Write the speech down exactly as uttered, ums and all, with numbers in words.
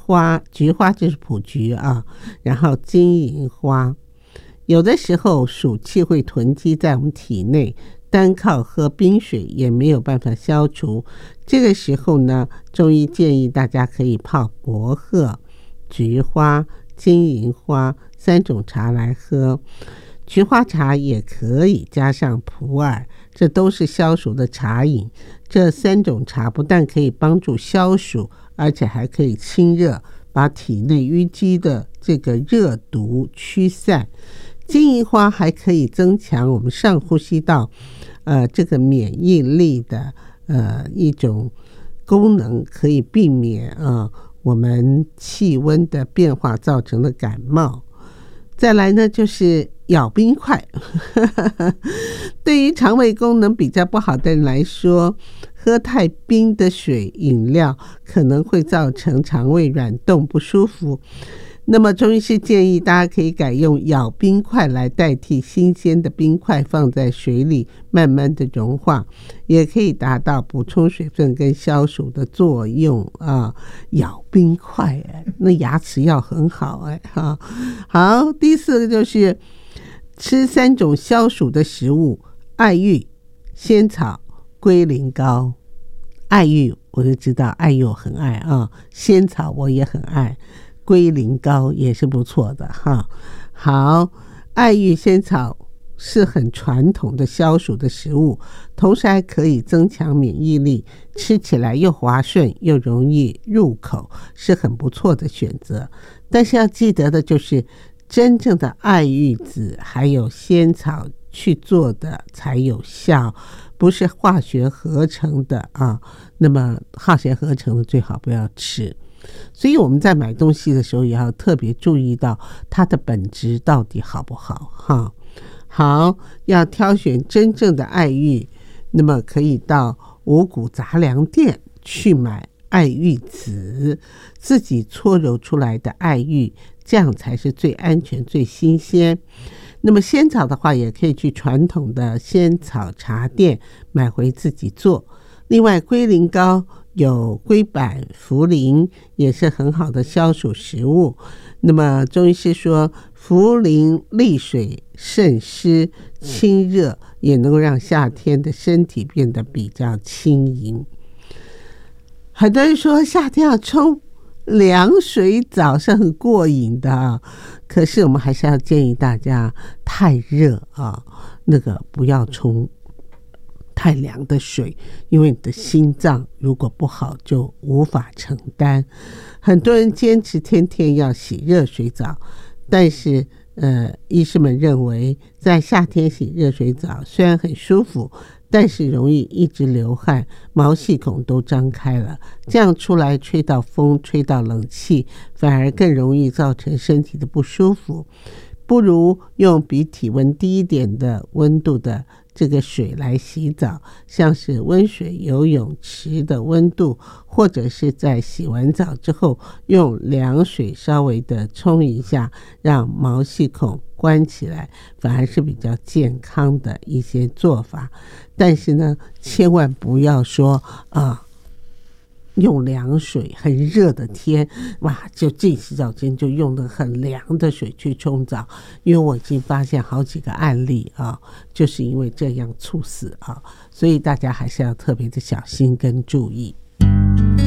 花，菊花就是普菊啊，然后金银花。有的时候暑气会囤积在我们体内，单靠喝冰水也没有办法消除。这个时候呢，中医建议大家可以泡薄荷、菊花、金银花三种茶来喝。菊花茶也可以加上普洱，这都是消暑的茶饮。这三种茶不但可以帮助消暑，而且还可以清热，把体内淤积的这个热毒驱散。金银花还可以增强我们上呼吸道呃这个免疫力的呃一种功能，可以避免啊、呃、我们气温的变化造成的感冒。再来呢，就是咬冰块对于肠胃功能比较不好的人来说，喝太冰的水饮料可能会造成肠胃软动不舒服。那么中医师建议大家可以改用咬冰块来代替新鲜的冰块，放在水里慢慢的融化，也可以达到补充水分跟消暑的作用啊！咬冰块哎，那牙齿要很好哎哈。好，第四个就是吃三种消暑的食物：爱玉、仙草、龟苓膏。爱玉我就知道，爱玉我很爱啊，仙草我也很爱。龟苓膏也是不错的哈。好，爱玉仙草是很传统的消暑的食物，同时还可以增强免疫力，吃起来又滑顺又容易入口，是很不错的选择。但是要记得的就是，真正的爱玉子还有仙草去做的才有效，不是化学合成的啊。那么化学合成的最好不要吃。所以我们在买东西的时候也要特别注意到它的本质到底好不好哈。好，要挑选真正的爱玉，那么可以到五谷杂粮店去买爱玉子，自己搓揉出来的爱玉，这样才是最安全最新鲜。那么仙草的话，也可以去传统的仙草茶店买回自己做。另外龟苓膏有龟板、茯苓，也是很好的消暑食物。那么中医师说，茯苓利水渗湿清热，也能够让夏天的身体变得比较轻盈。很多人说夏天要冲凉水澡是很过瘾的啊，可是我们还是要建议大家，太热啊，那个不要冲太凉的水，因为你的心脏如果不好就无法承担。很多人坚持天天要洗热水澡，但是呃，医师们认为在夏天洗热水澡虽然很舒服，但是容易一直流汗，毛细孔都张开了，这样出来吹到风吹到冷气，反而更容易造成身体的不舒服。不如用比体温低一点的温度的这个水来洗澡，像是温水游泳池的温度，或者是在洗完澡之后用凉水稍微的冲一下，让毛细孔关起来，反而是比较健康的一些做法。但是呢，千万不要说啊，用凉水，很热的天，哇，就这洗澡间就用的很凉的水去冲澡，因为我已经发现好几个案例啊，就是因为这样猝死啊，所以大家还是要特别的小心跟注意。